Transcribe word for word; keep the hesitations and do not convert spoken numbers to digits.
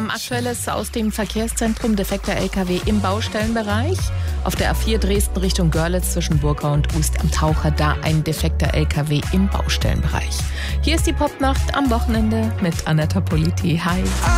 Ähm, Aktuelles aus dem Verkehrszentrum, defekter L K W im Baustellenbereich. Auf der A vier Dresden Richtung Görlitz zwischen Burgau und Ust am Taucher, da ein defekter L K W im Baustellenbereich. Hier ist die Popnacht am Wochenende mit Anetta Politi. Hi.